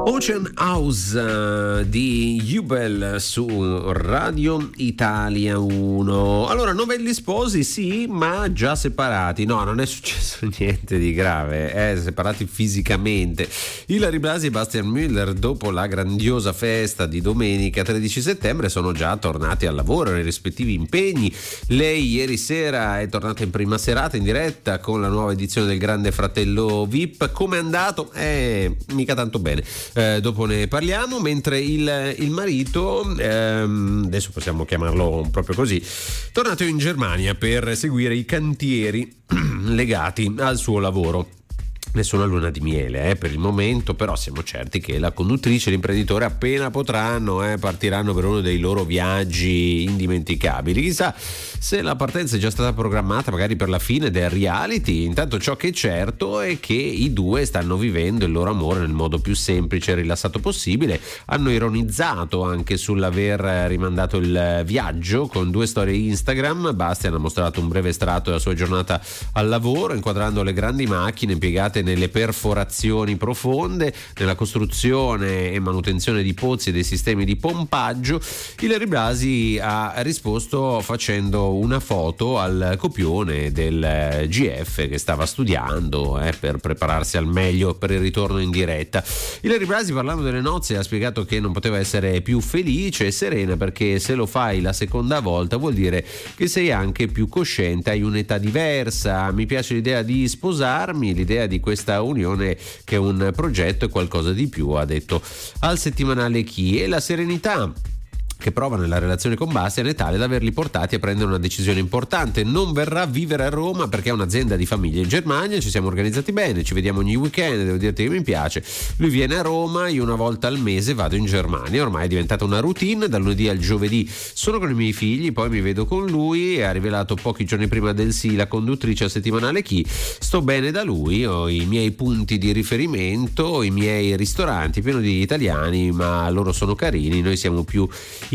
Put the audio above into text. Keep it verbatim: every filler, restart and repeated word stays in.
Ocean House uh, di Jubel su Radio Italia uno. Allora, novelli sposi sì, ma già separati. No, non è successo niente di grave, eh, separati fisicamente. Hilary Blasi e Bastian Müller, dopo la grandiosa festa di domenica tredici settembre, sono già tornati al lavoro nei rispettivi impegni. Lei ieri sera è tornata in prima serata in diretta con la nuova edizione del Grande Fratello V I P. Come è andato? Eh, mica tanto bene. Eh, dopo ne parliamo, mentre il, il marito, ehm, adesso possiamo chiamarlo proprio così, tornato in Germania per seguire i cantieri legati al suo lavoro. Nessuna luna di miele eh, per il momento, però siamo certi che la conduttrice e l'imprenditore appena potranno eh, partiranno per uno dei loro viaggi indimenticabili. Chissà se la partenza è già stata programmata magari per la fine del reality. Intanto ciò che è certo è che i due stanno vivendo il loro amore nel modo più semplice e rilassato possibile. Hanno ironizzato anche sull'aver rimandato il viaggio con due storie Instagram. Bastian ha mostrato un breve estratto della sua giornata al lavoro, inquadrando le grandi macchine impiegate nelle perforazioni profonde, nella costruzione e manutenzione di pozzi e dei sistemi di pompaggio. Hilary Blasi ha risposto facendo una foto al copione del G F che stava studiando eh, per prepararsi al meglio per il ritorno in diretta. Hilary Blasi, parlando delle nozze, ha spiegato che non poteva essere più felice e serena perché se lo fai la seconda volta vuol dire che sei anche più cosciente, hai un'età diversa. Mi piace l'idea di sposarmi, l'idea di questa unione che è un progetto e qualcosa di più, ha detto al settimanale Chi. E la serenità che prova nella relazione con Bastian è tale da averli portati a prendere una decisione importante. Non verrà a vivere a Roma perché è un'azienda di famiglia in Germania, ci siamo organizzati bene, ci vediamo ogni weekend, devo dirti che mi piace. Lui viene a Roma, io una volta al mese vado in Germania, ormai è diventata una routine, dal lunedì al giovedì sono con i miei figli, poi mi vedo con lui. Ha rivelato pochi giorni prima del sì la conduttrice al settimanale Chi. Sto bene da lui, ho i miei punti di riferimento, i miei ristoranti pieni di italiani, ma loro sono carini, noi siamo più